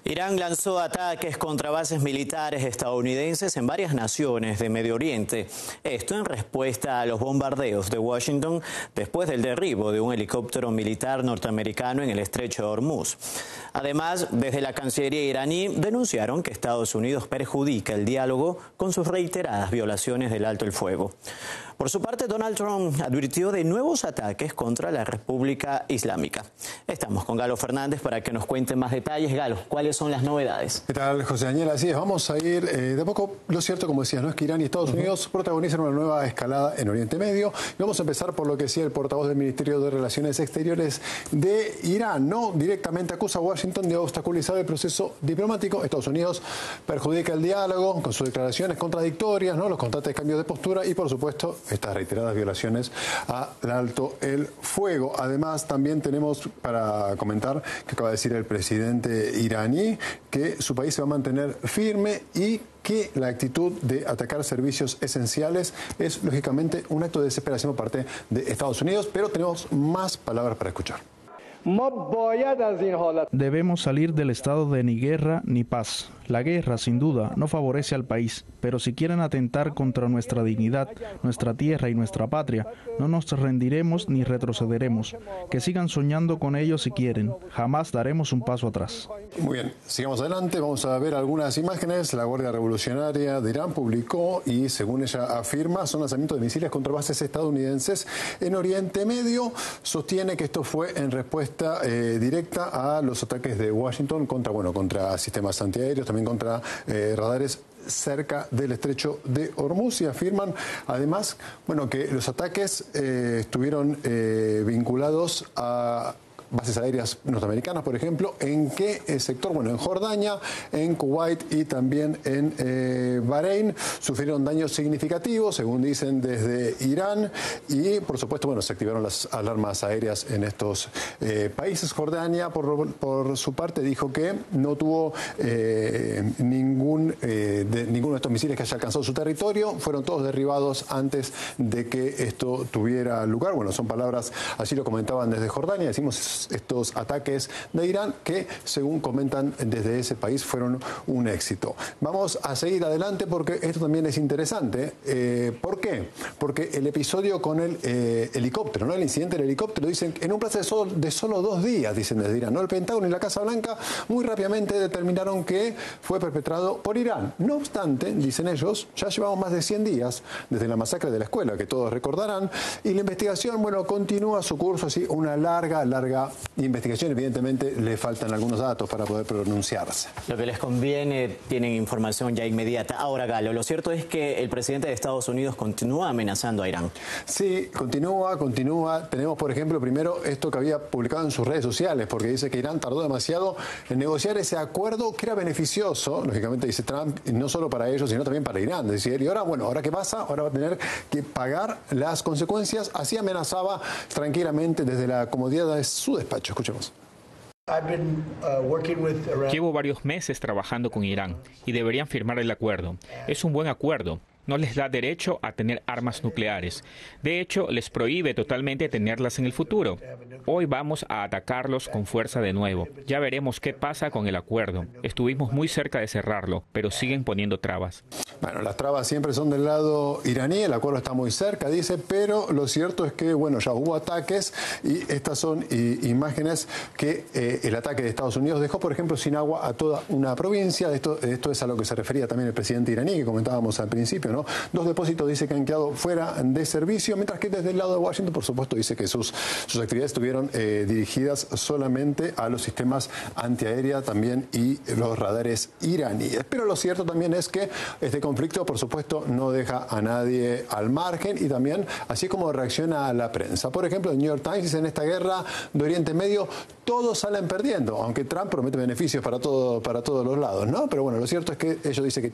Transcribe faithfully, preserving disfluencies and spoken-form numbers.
Irán lanzó ataques contra bases militares estadounidenses en varias naciones de Medio Oriente. Esto en respuesta a los bombardeos de Washington después del derribo de un helicóptero militar norteamericano en el estrecho de Hormuz. Además, desde la Cancillería iraní denunciaron que Estados Unidos perjudica el diálogo con sus reiteradas violaciones del alto el fuego. Por su parte, Donald Trump advirtió de nuevos ataques contra la República Islámica. Estamos con Galo Fernández para que nos cuente más detalles. Galo, ¿cuáles son las novedades? ¿Qué tal, José Daniel? Así es, vamos a ir eh, de a poco. Lo cierto, como decías, no es que Irán y Estados Unidos uh-huh. protagonizan una nueva escalada en Oriente Medio. Y vamos a empezar por lo que decía el portavoz del Ministerio de Relaciones Exteriores de Irán, ¿no? Directamente acusa a Washington de obstaculizar el proceso diplomático. Estados Unidos perjudica el diálogo con sus declaraciones contradictorias, ¿no? Los constantes cambios de postura y, por supuesto, estas reiteradas violaciones al alto el fuego. Además, también tenemos para comentar que acaba de decir el presidente iraní que su país se va a mantener firme y que la actitud de atacar servicios esenciales es, lógicamente, un acto de desesperación por parte de Estados Unidos, pero tenemos más palabras para escuchar. Debemos salir del estado de ni guerra ni paz. La guerra, sin duda, no favorece al país, pero si quieren atentar contra nuestra dignidad, nuestra tierra y nuestra patria, no nos rendiremos ni retrocederemos. Que sigan soñando con ello si quieren. Jamás daremos un paso atrás. Muy bien, sigamos adelante. Vamos a ver algunas imágenes. La Guardia Revolucionaria de Irán publicó y, según ella afirma, son lanzamientos de misiles contra bases estadounidenses en Oriente Medio. Sostiene que esto fue en respuesta eh, directa a los ataques de Washington contra, bueno, contra sistemas antiaéreos, también contra eh, radares cerca del estrecho de Hormuz, y afirman además, bueno, que los ataques eh, estuvieron eh, vinculados a bases aéreas norteamericanas, por ejemplo. ¿En qué sector? Bueno, en Jordania, en Kuwait y también en eh, Bahrein sufrieron daños significativos, según dicen desde Irán, y por supuesto, bueno, se activaron las alarmas aéreas en estos eh, países. Jordania, por, por su parte, dijo que no tuvo eh, ningún eh, de, ninguno de estos misiles que haya alcanzado su territorio, fueron todos derribados antes de que esto tuviera lugar. Bueno, son palabras, así lo comentaban desde Jordania. Decimos estos ataques de Irán que, según comentan desde ese país, fueron un éxito. Vamos a seguir adelante porque esto también es interesante. Eh, ¿Por qué? Porque el episodio con el eh, helicóptero, ¿no? El incidente del helicóptero, dicen en un plazo de solo, de solo dos días, dicen desde Irán, ¿no? El Pentágono y la Casa Blanca muy rápidamente determinaron que fue perpetrado por Irán. No obstante, dicen ellos, ya llevamos más de cien días desde la masacre de la escuela, que todos recordarán, y la investigación, bueno, continúa su curso, así, una larga, larga investigación. Evidentemente le faltan algunos datos para poder pronunciarse. Lo que les conviene, tienen información ya inmediata. Ahora, Galo, lo cierto es que el presidente de Estados Unidos continúa amenazando a Irán. Sí, continúa, continúa. Tenemos, por ejemplo, primero esto que había publicado en sus redes sociales, porque dice que Irán tardó demasiado en negociar ese acuerdo que era beneficioso, lógicamente dice Trump, no solo para ellos, sino también para Irán. Decir, y ahora, bueno, ¿ahora qué pasa? Ahora va a tener que pagar las consecuencias. Así amenazaba tranquilamente desde la comodidad de su despacho. Escuchemos. Llevo varios meses trabajando con Irán y deberían firmar el acuerdo. Es un buen acuerdo. No les da derecho a tener armas nucleares. De hecho, les prohíbe totalmente tenerlas en el futuro. Hoy vamos a atacarlos con fuerza de nuevo. Ya veremos qué pasa con el acuerdo. Estuvimos muy cerca de cerrarlo, pero siguen poniendo trabas. Bueno, las trabas siempre son del lado iraní, el acuerdo está muy cerca, dice, pero lo cierto es que, bueno, ya hubo ataques y estas son y, imágenes que eh, el ataque de Estados Unidos dejó, por ejemplo, sin agua a toda una provincia. Esto, esto es a lo que se refería también el presidente iraní, que comentábamos al principio, ¿no? Dos depósitos dice que han quedado fuera de servicio, mientras que desde el lado de Washington, por supuesto, dice que sus, sus actividades estuvieron eh, dirigidas solamente a los sistemas antiaérea también y los radares iraníes. Pero lo cierto también es que este conflicto, por supuesto, no deja a nadie al margen, y también así como reacciona a la prensa. Por ejemplo, el New York Times dice: en esta guerra de Oriente Medio todos salen perdiendo, aunque Trump promete beneficios para, todo, para todos los lados, ¿no? Pero bueno, lo cierto es que ellos dicen que